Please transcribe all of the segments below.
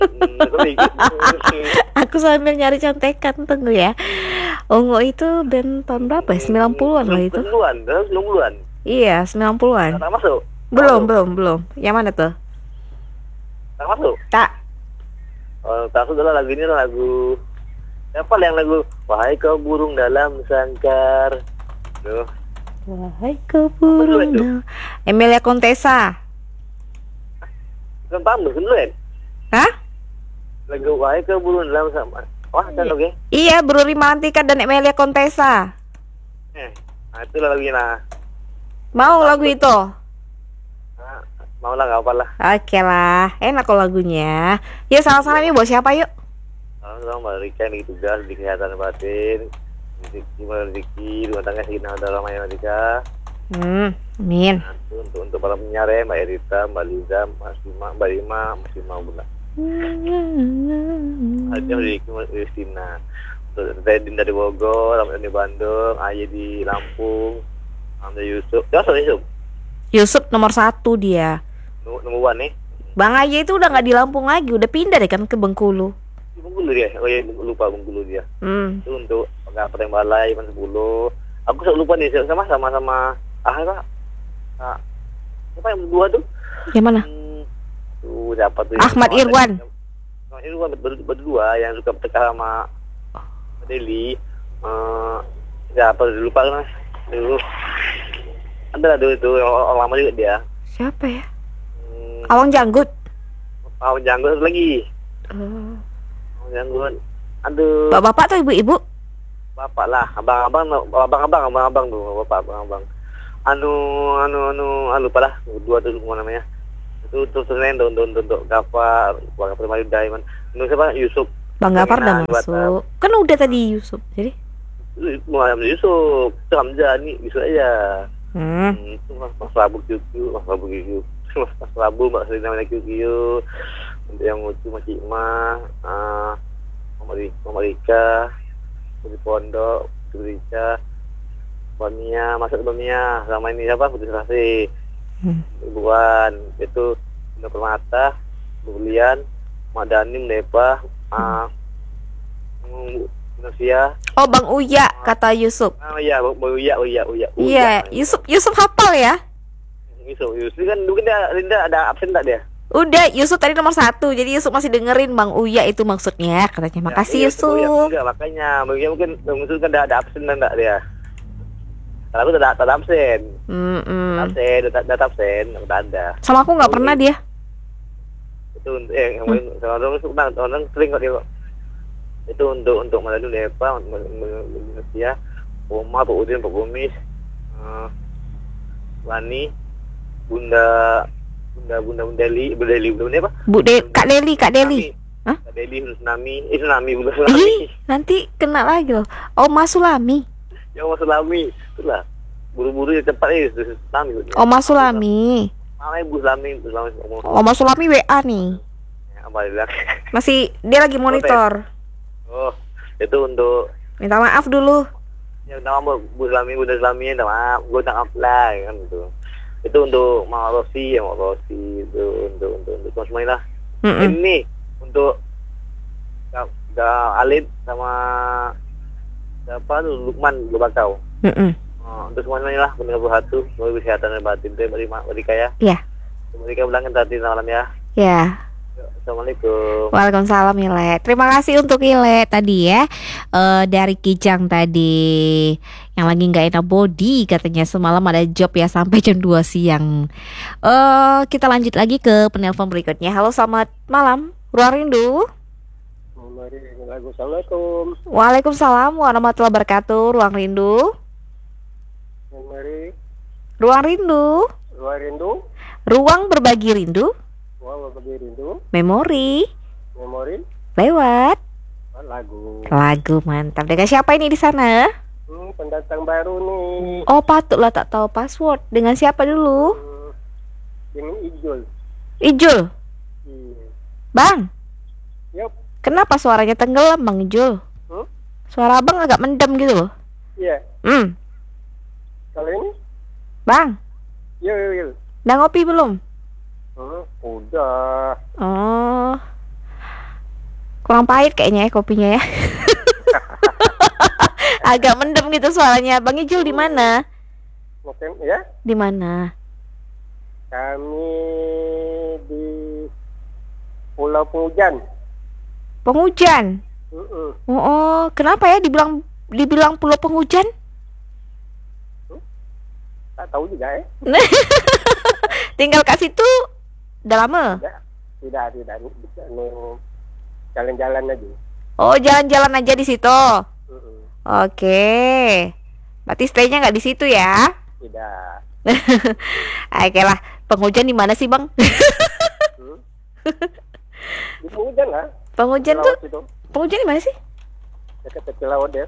Aku sambil nyari contekan, tunggu ya. Ungu itu band tahun berapa ya? 90-an lah itu. 90-an, 90-an. Iya, 90-an. Tak masuk. Tak Belum, masuk. belum, belum. Yang mana tuh? Tak masuk. Tak. Oh, tak masuk adalah lagu ini adalah lagu apa yang lagu Wahai kau burung dalam sangkar. Tuh. Wahai kau Apa itu? burung. Emilia Contessa. Kan paham dulu kan? Hah? Lagu Wahai kau burung dalam sangkar. Wah, kan oke. Iya, Bruri Mantika dan Emilia Contessa. Nah, itulah lagunya nah. Mau lagu itu? Nah, mau lah nggak apa lah. Oke lah, enak kok lagunya. Yuk salam-salam yuk buat siapa yuk? Orang Mbak Rika nih tugas di kesehatan batin, rezeki rezeki, rumah tangga segini ada ramai Rika. Amin. Nah, itu untuk para penyiar ya, Mbak Erita, Mbak Liza, Mas Bima, Mbak Rima, Mas Bima Bunda. Ada Riki, Mas Kristina. Untuk Redin dari Bogor, Ramai di Bandung, Aye di Lampung, Hamza Yusuf. Ya, sorry Yusuf. Yusuf nomor 1 dia. Nomor one nih. Bang Aye itu udah nggak di Lampung lagi, udah pindah deh kan ke Bengkulu. Di Bengkulu dia. Oh iya, lupa Bengkulu dia. Itu untuk nggak Peteng Balai, Mas 10. Aku selalu lupa nih sama Kak. Nah, siapa yang berdua tuh? Yang mana? Tuh siapa tuh? Ahmad Irwan. Ahmad Irwan berdua yang suka bertengkar sama Deli. Siapa lupa kan? Dulu ada dulu itu orang lama juga dia. Siapa ya? Awang Janggut. Awang Janggut lagi. Awang Janggut. Aduh. Bapak atau ibu-ibu? Bapak lah, abang-abang tuh, bapak abang-abang. Lupa lah, dua tuh semua namanya. Itu terus untuk Gafar, Bang Gafar Mayudai, siapa? Yusuf. Bang Gafar udah masuk. Kan udah tadi Yusuf. Jadi Muhammad Yusuf, itu Hamzah nih, Yusuf aja. Itu Mas Prabu Kyukyu, Mas Prabu, Mbak Selina namanya Kyukyu. Untuk yang lucu Mas Cima, Mama Rika, Putri Pondok, Putri Rika, Bamia, masuk Bamia, sama ini siapa? Putri Rasih, Ibuan, itu Bunda Permata, Bulian, Mak Danim, Nepa, Nusia. Oh, Bang Uya kata Yusuf. Iya, Uya. Iya, Yusuf hafal ya? Yusuf kan dulu Linda ada absen tak dia? Udah, Yusuf tadi nomor 1. Jadi Yusuf masih dengerin Bang Uya itu maksudnya. Katanya makasih Yusuf. Enggak, makanya mungkin Yusuf kan ada absen enggak dia. Kalau aku tak absen. Data absen, enggak ada. Sama aku nggak pernah dia. Itu untuk orang sering kok dia. Itu untuk Maladu Nepa, Indonesia, Oma, Pak Udin, Pak Gomis, Wani, Bunda Deli, apa? Kak Deli. Hah? Kak Deli, Tsunami, Bunda Sulami. Nanti kena lagi loh. Oh, Mas Sulami. Ya Mas Sulami, itulah. Buru-buru ya cepat Sulami. Oh, Mas Sulami. Namanya Bu Sulami. Oh, Mas Sulami WA nih. Ya, apa dia bilang? Masih dia lagi monitor. Oh, itu untuk minta maaf dulu. Ya nama Bu Sulami, Bunda Sulami, minta maaf, gue minta maaf lah kan gitu. Itu untuk Mama Rosi itu untuk semuanya lah. Ini untuk Alid sama siapa tuh Lukman Lubakau. Untuk semuanya lah, pendengar satu, semoga kesehatan dan batin dari Rika ya. Iya. Rika bilangin tadi malam ya. Ya. Assalamualaikum. Waalaikumsalam Ile. Terima kasih untuk Ile tadi ya. Dari Kijang tadi yang lagi nggak enak body katanya semalam ada job ya sampai jam 2 siang. Kita lanjut lagi ke penelpon berikutnya. Halo, selamat malam. Ruang Rindu. Assalamualaikum. Waalaikumsalam warahmatullahi wabarakatuh. Ruang Rindu. Ruang Rindu. Ruang berbagi rindu. Memori lewat lagu mantap. Dengan siapa ini di sana? Pendatang baru nih. Oh, patutlah tak tahu password. Dengan siapa dulu? Dengan Ijul. Bang. Yup. Kenapa suaranya tenggelam Bang Ijul? Suara abang agak mendem gitu loh. Iya. Kalau ini? Bang. Yo. Udah ngopi belum? Udah. Oh. Kurang pahit kayaknya ya kopinya ya. Agak mendem gitu suaranya. Bang Ijul di mana? Mungkin ya. Di mana? Kami di Pulau Penghujan. Penghujan. Oh, kenapa ya dibilang Pulau Penghujan? Tak tahu juga ya. Tinggal kasih tuh udah lama. Tidak. Jalan-jalan aja. Oh, jalan-jalan aja di situ. Oke. Berarti stay-nya nggak di situ ya? Tidak. Oke lah. Penghujan di mana sih, Bang? Di Penghujan lah. Penghujan tuh? Penghujan di mana sih? Dekat tepi laut ya.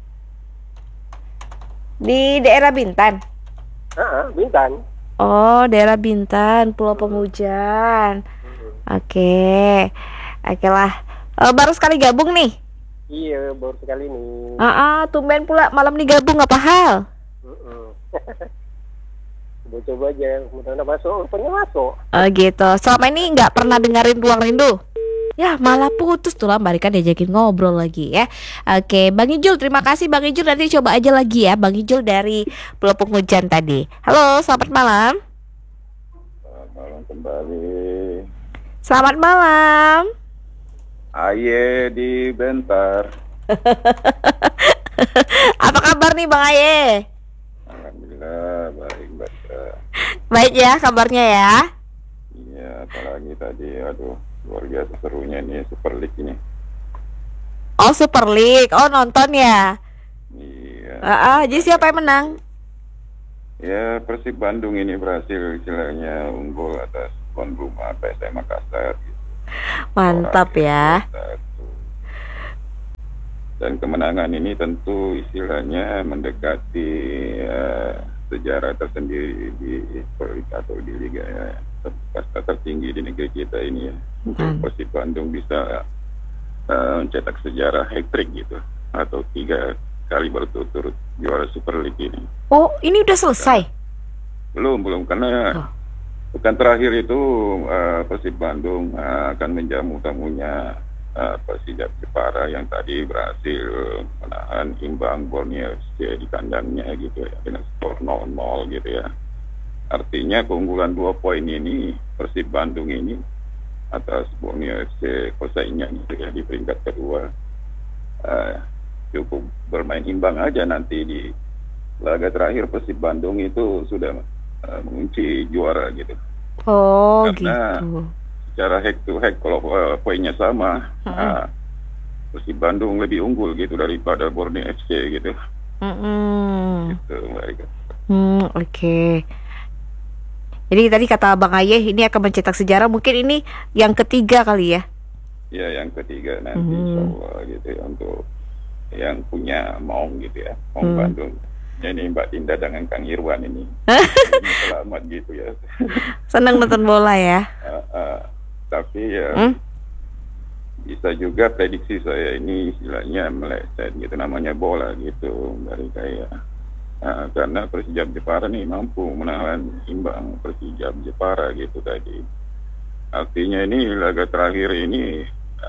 Di daerah Bintan. Bintan. Oh, daerah Bintan, Pulau Penghujan. Oke. Oke lah. Baru sekali gabung nih. Iya, baru sekali nih. Tumben pula malam nih gabung, apa hal? Coba aja, mudah-mudahan masuk, rupanya masuk. Oh gitu. Selama ini nggak pernah dengerin Ruang Rindu? Ya malah putus tuh lah, Mbak Rika diajakin ngobrol lagi ya. Oke, Bang Ijul, terima kasih Bang Ijul. Nanti coba aja lagi ya, Bang Ijul dari Pulau Penghujan tadi. Halo, selamat malam. Selamat malam kembali. Selamat malam. Aye di Bentar. Apa kabar nih Bang Aye? Alhamdulillah baik Mbak. Baik ya kabarnya ya. Iya, apalagi tadi aduh luar biasa serunya nih Super League ini. Oh Super League, oh nonton ya. Iya. Jadi siapa yang menang? Ya Persib Bandung ini berhasil istilahnya unggul atas tuan rumah PSM Makassar. Mantap ya. Dan kemenangan ini tentu istilahnya mendekati sejarah tersendiri di atau di liga ya, kasta tertinggi di negeri kita ini ya. Persib Bandung bisa mencetak sejarah hat-trick gitu atau 3 kali berturut-turut juara Super League ini. Oh, ini udah selesai? Belum karena pekan terakhir itu Persib Bandung akan menjamu tamunya Persijap Jepara yang tadi berhasil menahan imbang Borneo FC di kandangnya gitu ya dengan skor 0-0 gitu ya. Artinya keunggulan 2 poin ini Persib Bandung ini atas Borneo FC pesaingnya gitu ya di peringkat kedua cukup bermain imbang aja nanti di laga terakhir Persib Bandung itu sudah mengunci juara gitu. Oh, karena gitu. Secara head to head kalau poinnya sama, Persib Bandung lebih unggul gitu daripada Borneo FC gitu. Gitu mereka. Oke. Jadi tadi kata Bang Aye ini akan mencetak sejarah, mungkin ini yang ketiga kali ya? Ya yang ketiga nanti insyaallah gitu ya untuk yang punya Maung gitu ya, Maung Bandung. Ini Mbak Dinda dengan Kang Irwan ini selamat gitu ya. Senang nonton bola ya. Tapi ya bisa juga prediksi saya ini istilahnya meleset gitu, namanya bola gitu dari kayak karena Persijap Jepara nih mampu menahan imbang Persijap Jepara gitu tadi. Artinya ini laga terakhir ini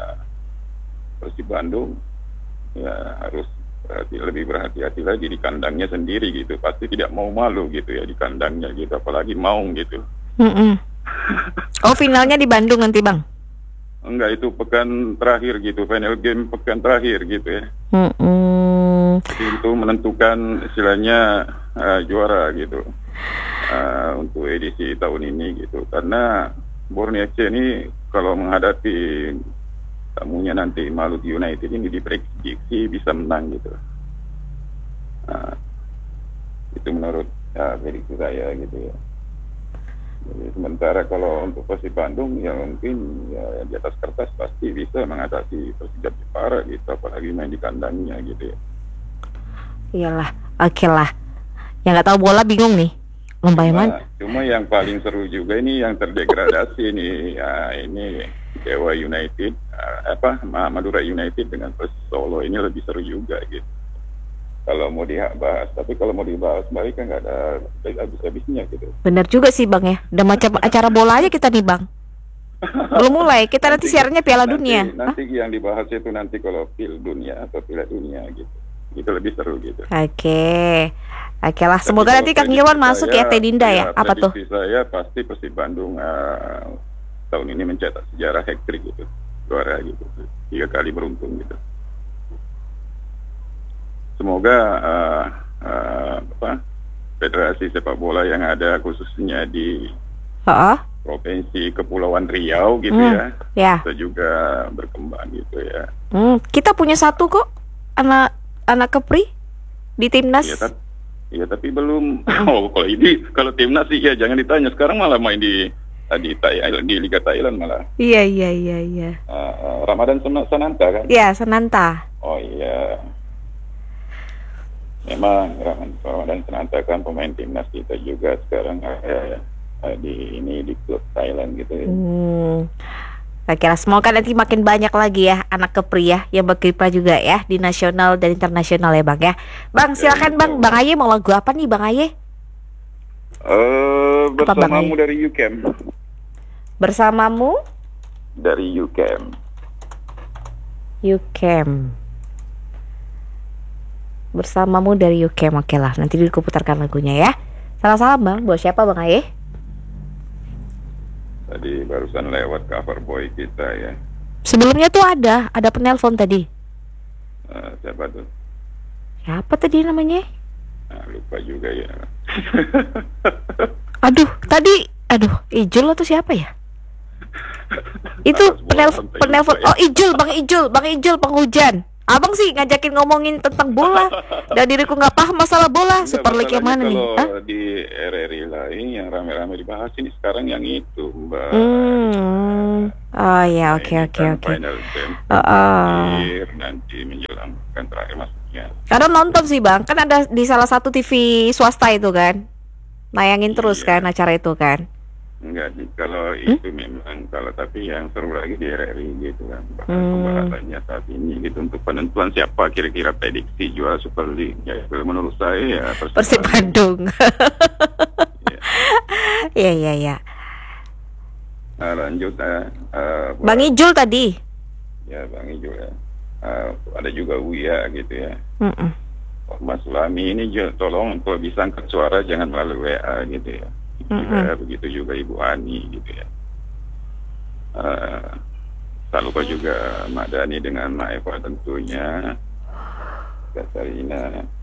Persib Bandung ya harus lebih berhati-hati lagi di kandangnya sendiri gitu, pasti tidak mau malu gitu ya di kandangnya gitu, apalagi Maung gitu. Oh finalnya di Bandung nanti Bang? Enggak, itu pekan terakhir gitu, final game pekan terakhir gitu ya. Jadi itu menentukan istilahnya juara gitu untuk edisi tahun ini gitu, karena Borneo FC ini kalau menghadapi tamunya nanti Maluku United ini diprediksi bisa menang gitu. Itu menurut prediksi saya gitu ya. Jadi, sementara kalau untuk Persib Bandung ya mungkin ya di atas kertas pasti bisa mengatasi Persijap Jepara gitu, apalagi main di kandangnya gitu ya. Iyalah, oke lah. Yang nggak tahu bola bingung nih. Cuma yang paling seru juga ini yang terdegradasi nih, ya ini Dewa United, Madura United dengan Persis Solo ini lebih seru juga gitu. Kalau mau dibahas, tapi kalau mau dibahas balik kan nggak ada habis-habisnya gitu. Benar juga sih Bang ya, udah macam acara bola aja kita nih Bang. Belum mulai. Kita nanti siarannya Piala Dunia. Nanti yang dibahas itu nanti kalau Piala Dunia atau Piala Dunia gitu. Itu lebih seru gitu. Oke lah. Semoga nanti Kang Irwan masuk ya, Teh Dinda ya. Apa tuh? Saya pasti Persib Bandung tahun ini mencetak sejarah hat-trick gitu. Juara gitu. 3 kali beruntun gitu. Semoga federasi sepak bola yang ada khususnya di Provinsi Kepulauan Riau gitu ya. Kita juga berkembang gitu ya. Kita punya satu kok anak kepri di timnas. Iya tapi belum. Kalau timnas sih ya jangan ditanya. Sekarang malah main di Liga Thailand malah. Iya. Ramadan Sananta kan? Iya, Sananta. Oh iya. Memang Ramadan Sananta kan pemain timnas kita juga sekarang di klub Thailand gitu ya. Kira semoga nanti makin banyak lagi ya anak kepri ya yang berkiprah juga ya di nasional dan internasional ya Bang ya. Bang silakan Bang Aye mau lagu apa nih Bang Aye? Bersamamu dari UCAM. Bersamamu dari UCAM. Bersamamu dari UCAM. Oke lah, nanti aku putarkan lagunya ya. Salam Bang, buat siapa Bang Aye? Tadi barusan lewat cover boy kita ya. Sebelumnya tuh ada penelpon tadi. Siapa tuh? Siapa tadi namanya? Lupa juga ya. Ijul atau siapa ya? Itu penelpon. Oh Ijul, Bang Ijul penghujan. Abang sih ngajakin ngomongin tentang bola dan diriku nggak paham masalah bola. Super League yang mana nih? Kalau di RRI lain yang rame-rame dibahas ini sekarang yang itu Mbak. Oh ya, oke. Final nanti menjelang kan terakhir masuknya. Kadang nonton sih Bang, kan ada di salah satu TV swasta itu kan, nayangin terus kan acara itu kan. Enggak, kalau itu memang tapi yang seru lagi di RRI gitu kan. Pembahasannya saat ini gitu untuk penentuan siapa kira-kira prediksi juara Super League. Ya menurut saya ya Persib Bandung. Iya. Lanjut Bang Ijul tadi. Ya Bang Ijul ya. Ada juga Uya gitu ya. Mas Sulami ini tolong kalau bisa angkat suara jangan melalui WA gitu ya. Begitu juga Ibu Ani gitu ya. Tak lupa juga Mak Dani dengan Mak Eva tentunya, Katarina,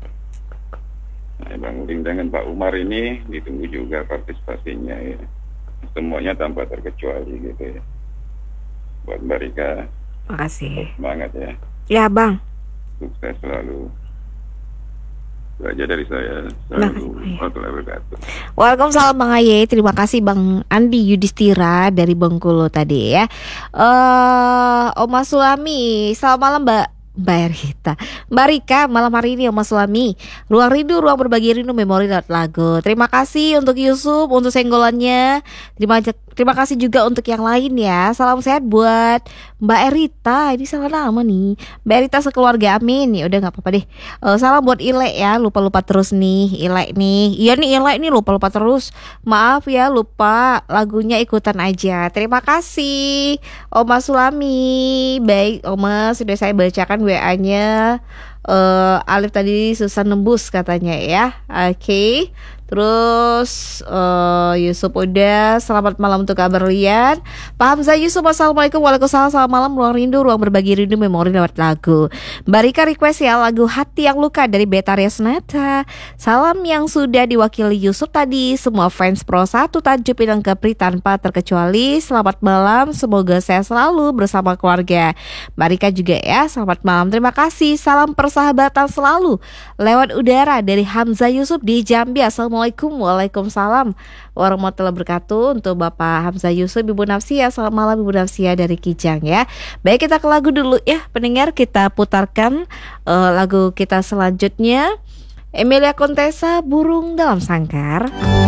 Bang Uding dengan Pak Umar ini ditunggu juga partisipasinya ya. Semuanya tanpa terkecuali gitu ya. Buat Mbak Rika, makasih. Semangat ya. Ya Bang. Sukses selalu. Belajar dari saya. Waalaikumsalam Bang Aye. Terima kasih Bang Andi Yudhistira dari Bengkulu tadi ya. Oma Sulami, selamat malam Mbak Rita, Mbak Rika, malam hari ini Oma Sulami. Ruang rindu, ruang berbagi rindu, memori lewat lagu. Terima kasih untuk Yusuf untuk senggolannya. Terima kasih juga untuk yang lain ya. Salam sehat buat Mbak Erita. Ini salah nama nih, Mbak Erita sekeluarga, amin. Ya udah nggak apa-apa deh. Salam buat Ile ya, lupa terus nih Ile nih. Iya nih Ile nih lupa terus. Maaf ya lupa, lagunya ikutan aja. Terima kasih Oma Sulami. Baik Oma, sudah saya bacakan WA-nya. Alif tadi susah nembus katanya ya. Oke. Terus Yusuf udah, selamat malam untuk kabar lian. Pak Hamzah Yusuf, assalamualaikum. Waalaikumsalam, selamat malam. Ruang rindu, ruang berbagi rindu, memori lewat lagu. Mbak Rika request ya lagu Hati Yang Luka dari Betarias Nata. Salam yang sudah diwakili Yusuf tadi. Semua fans Pro 1 Tanjung Pinang Kepri tanpa terkecuali. Selamat malam, semoga saya selalu bersama keluarga. Mbak Rika juga ya, selamat malam. Terima kasih, salam persahabatan selalu lewat udara dari Hamzah Yusuf di Jambi. Assalamualaikum. Waalaikumsalam warahmatullahi wabarakatuh. Untuk Bapak Hamzah Yusuf, Ibu Nafsia, selamat malam Ibu Nafsia dari Kijang ya. Baik, kita ke lagu dulu ya pendengar. Kita putarkan lagu kita selanjutnya, Emilia Contessa, Burung Dalam Sangkar.